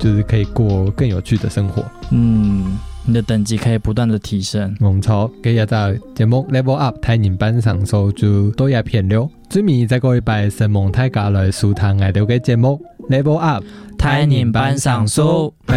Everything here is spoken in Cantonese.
就是可以过更有趣的生活。 你的等级可以不断的提升。 冇錯，今日就節目 Level Up 台人版上數就多一片了。最尾再個禮拜神夢大家來收聽我哋嘅節目 Level Up 台人版上數。